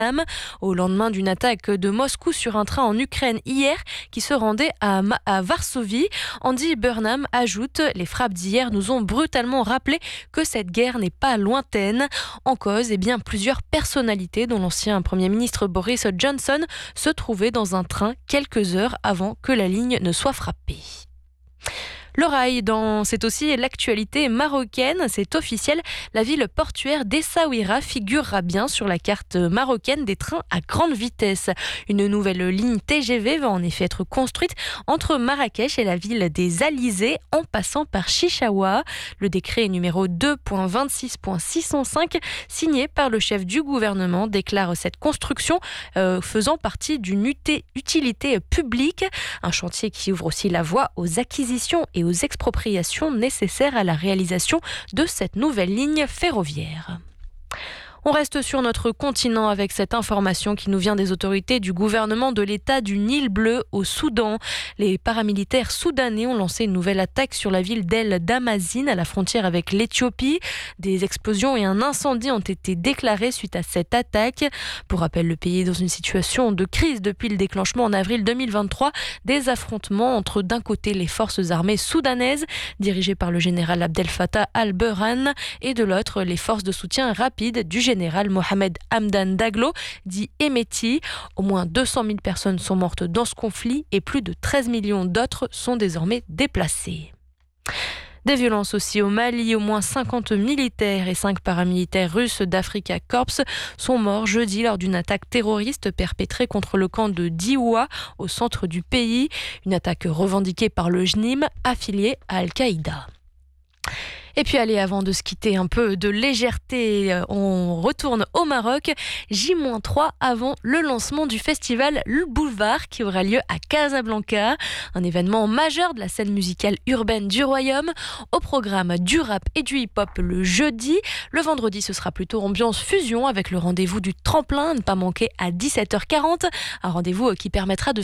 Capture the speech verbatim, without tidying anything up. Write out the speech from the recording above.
au lendemain d'une attaque de Moscou sur un train en Ukraine hier qui se rendait à, Ma- à Varsovie. Andy Burnham ajoute « Les frappes d'hier nous ont brutalement rappelé que cette guerre n'est pas lointaine ». En cause, eh bien, plusieurs personnalités dont l'ancien Premier ministre Boris Johnson se trouvaient dans un train quelques heures avant que la ligne ne soit frappée. Le rail, dans... c'est aussi l'actualité marocaine, c'est officiel, la ville portuaire d'Essaouira figurera bien sur la carte marocaine des trains à grande vitesse. Une nouvelle ligne T G V va en effet être construite entre Marrakech et la ville des Alizés en passant par Chichaoua. Le décret numéro deux point vingt-six point six cent cinq signé par le chef du gouvernement déclare cette construction euh, faisant partie d'une ut- utilité publique, un chantier qui ouvre aussi la voie aux acquisitions et aux expropriations nécessaires à la réalisation de cette nouvelle ligne ferroviaire. On reste sur notre continent avec cette information qui nous vient des autorités du gouvernement de l'État du Nil bleu au Soudan. Les paramilitaires soudanais ont lancé une nouvelle attaque sur la ville d'El Damazine à la frontière avec l'Éthiopie. Des explosions et un incendie ont été déclarés suite à cette attaque. Pour rappel, le pays est dans une situation de crise depuis le déclenchement en avril deux mille vingt-trois des affrontements entre d'un côté les forces armées soudanaises dirigées par le général Abdel Fattah al-Burhan et de l'autre les forces de soutien rapide du général Mohamed Hamdan Daglo, dit Hemeti. Au moins deux cent mille personnes sont mortes dans ce conflit et plus de treize millions d'autres sont désormais déplacées. Des violences aussi au Mali, au moins cinquante militaires et cinq paramilitaires russes d'Africa Corps sont morts jeudi lors d'une attaque terroriste perpétrée contre le camp de Diwa au centre du pays. Une attaque revendiquée par le J N I M, affilié à Al-Qaïda. Et puis allez, avant de se quitter, un peu de légèreté, on retourne au Maroc, J trois avant le lancement du festival Le Boulevard qui aura lieu à Casablanca, un événement majeur de la scène musicale urbaine du royaume. Au programme du rap et du hip-hop le jeudi, le vendredi ce sera plutôt ambiance fusion avec le rendez-vous du tremplin, ne pas manquer à dix-sept heures quarante, un rendez-vous qui permettra de